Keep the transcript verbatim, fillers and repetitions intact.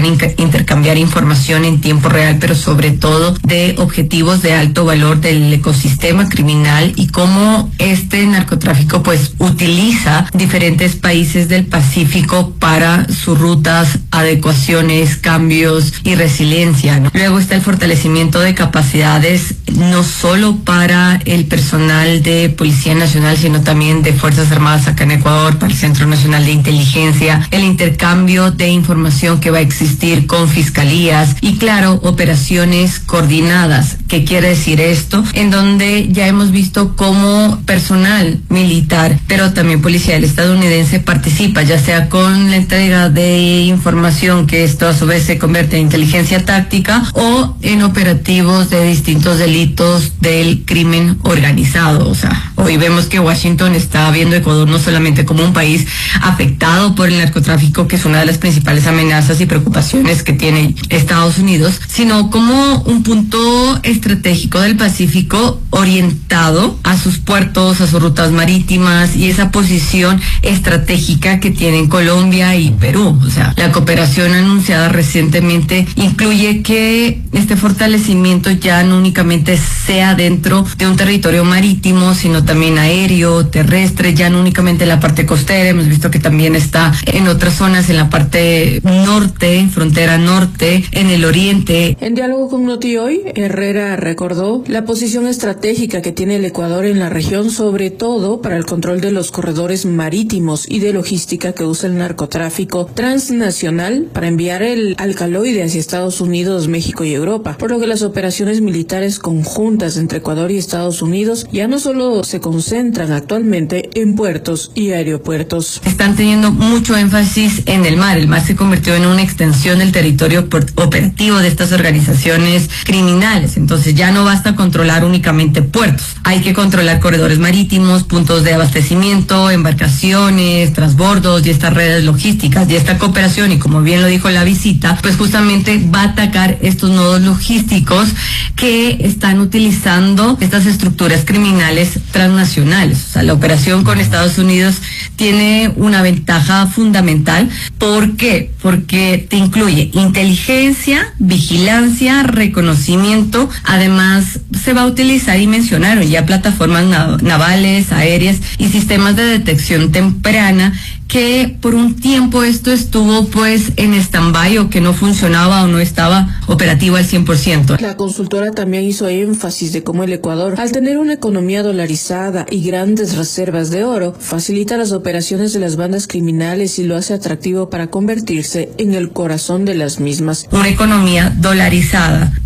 inc- intercambiar información en tiempo real, pero sobre todo de objetivos de alto valor del ecosistema criminal y cómo este narcotráfico pues utiliza diferentes países del Pacífico para sus rutas, adecuaciones, cambios y resiliencia, ¿no? Luego está el fortalecimiento de capacidades no solo para el personal de Policía Nacional, sino también de Fuerzas Armadas acá en Ecuador, para el Centro Nacional de Inteligencia, el intercambio de información que va a existir con fiscalías y, claro, operaciones coordinadas. ¿Qué quiere decir esto? En donde ya hemos visto cómo personal militar, pero también policial estadounidense participa, ya sea con la entrega de información, que esto a su vez se convierte en inteligencia táctica, o en operativos de distintos delitos del crimen organizado. O sea, hoy vemos que Washington está viendo a Ecuador no solamente como un país afectado por el narcotráfico, que es una de las principales amenazas y preocupaciones que tiene Estados Unidos, sino como un punto estratégico del Pacífico orientado a sus puertos, a sus rutas marítimas y esa posición estratégica que tienen Colombia y Perú. O sea, la cooperación anunciada recientemente incluye que este fortalecimiento ya no únicamente sea dentro de un territorio marítimo, sino también aéreo, terrestre, ya no únicamente en la parte costera. Hemos visto que también está en otras zonas, en la parte norte, frontera norte, en el oriente. En diálogo con Noti Hoy, Herrera recordó la posición estratégica que tiene el Ecuador en la región, sobre todo para el control de los corredores marítimos y de logística que usa el narcotráfico transnacional para enviar el alcaloide hacia Estados Unidos, México y Europa, por lo que las operaciones militares conjuntas entre Ecuador y Estados Unidos ya no solo se concentran actualmente en puertos y aeropuertos. Están teniendo mucho énfasis en el mar. El mar se convirtió en una extensión del territorio operativo de estas organizaciones criminales. Entonces ya no basta controlar únicamente puertos. Hay que controlar corredores marítimos, puntos de abastecimiento, embarcaciones, transbordos y estas redes logísticas y esta cooperación. Y como bien lo dijo la visita, pues justamente va a atacar estos nodos logísticos que están utilizando estas estructuras criminales transnacionales. O sea, la operación con Estados Unidos tiene una ventaja fundamental. ¿Por qué? Porque te incluye inteligencia, vigilancia, reconocimiento. Además, se va a utilizar, y mencionaron ya, plataformas nav- navales, aéreas y sistemas de detección temprana, que por un tiempo esto estuvo pues en stand-by, o que no funcionaba o no estaba operativo al cien por ciento. La consultora también hizo énfasis de cómo el Ecuador, al tener una economía dolarizada y grandes reservas de oro, facilita las operaciones de las bandas criminales y lo hace atractivo para convertirse en el corazón de las mismas. Una economía dolarizada